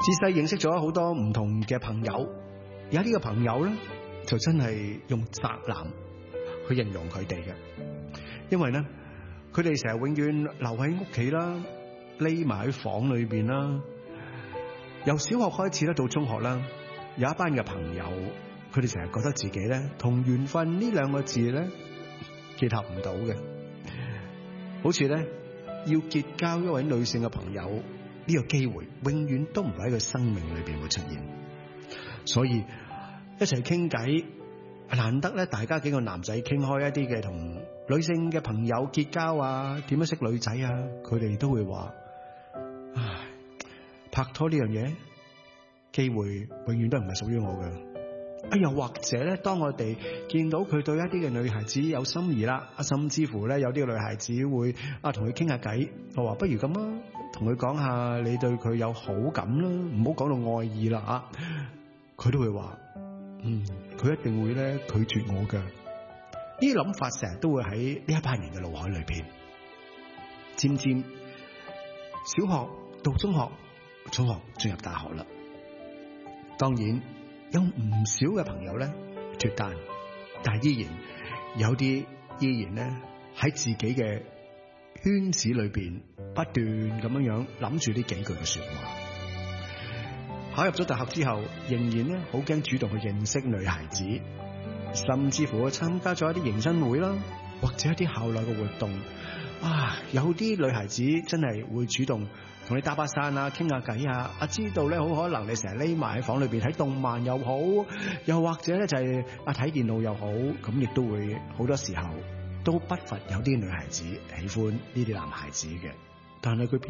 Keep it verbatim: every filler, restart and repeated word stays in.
自細認識咗好多唔同嘅朋友，有啲嘅朋友咧就真係用宅男去形容佢哋嘅，因為咧佢哋成日永遠留喺屋企啦，匿埋喺房裏邊啦。由小學開始咧到中學啦，有一班嘅朋友，佢哋成日覺得自己咧同緣分呢兩個字咧結合唔到嘅，好似咧要結交一位女性嘅朋友。呢個機會永遠都唔喺佢生命裏邊會出現，所以一齊傾偈，難得咧大家幾個男仔傾開一啲嘅同女性嘅朋友結交啊，點樣識女仔啊，佢哋都會話：唉，拍拖呢樣嘢機會永遠都唔係屬於我嘅。啊，又或者咧，當我哋見到佢對一啲嘅女孩子有心儀啦，啊，甚至乎咧有啲嘅女孩子會啊同佢傾下偈，我話不如咁啊，同佢講下你對佢有好感啦，唔好講到愛意啦啊，佢都會話，嗯，佢一定會咧拒絕我嘅。呢啲諗法成日都會喺呢一班人嘅腦海裏邊。漸漸，小學到中學，中學進入大學啦，當然。有唔少嘅朋友咧脫單，但係依然有啲依然咧喺自己嘅圈子裏邊不斷咁樣樣諗住呢幾句嘅說話。考入咗大學之後，仍然咧好驚主動去認識女孩子，甚至乎參加咗一啲迎新會啦，或者一啲校內嘅活動。啊，有啲女孩子真係會主動同你搭把傘啊，傾下偈啊，啊知道咧好可能你成日匿埋喺房裏邊睇動漫又好，又或者咧就係啊睇電腦又好，咁亦都會好多時候都不乏有啲女孩子喜歡呢啲男孩子嘅，但係佢